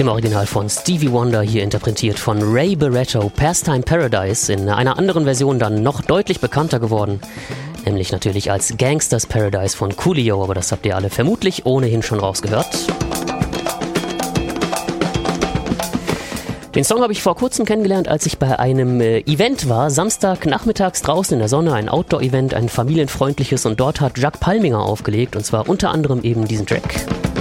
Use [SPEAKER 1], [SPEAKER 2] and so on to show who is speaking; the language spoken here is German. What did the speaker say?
[SPEAKER 1] Im Original von Stevie Wonder, hier interpretiert von Ray Barretto, Pastime Paradise, in einer anderen Version dann noch deutlich bekannter geworden, nämlich natürlich als Gangsters Paradise von Coolio, aber das habt ihr alle vermutlich ohnehin schon rausgehört. Den Song habe ich vor kurzem kennengelernt, als ich bei einem Event war, Samstagnachmittags draußen in der Sonne, ein Outdoor-Event, ein familienfreundliches, und dort hat Jacques Palminger aufgelegt, und zwar unter anderem eben diesen Track.